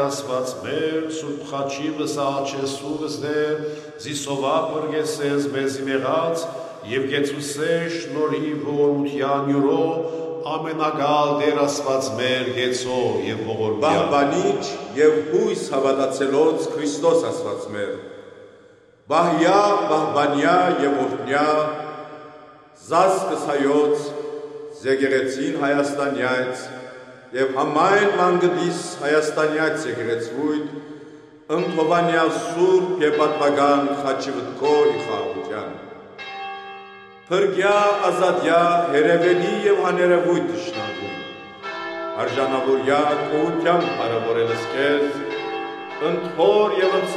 Աստված մեր, Սուրբ խաչի վսահաչեսուվս դեր, զիսովա պրգեսես մեզի մեղած, և գեցուսե շնորհի ողորմության յուրո, ամենագալ դեր Աստված մեր գեցո և ողորմյա։ Բահբանիչ և հույս հավատացելոց Քրիստոս Աստված մեր, բահյա, բահբանյա և օրհնյա, զասկս հայոց, զեգերեցին Հայաստանյայց, և համայն մանգդիս Հայաստանյայց եկեղեցվույթ, ընթովանյա սուրբ և պատվագան խաչի վտքո իխաղության։ Փրկյա, ազատյա, հերևելի և աներևույթ թշնամուն, արժանավորյա քոհությամբ հարավորելս քեզ, ընթոր և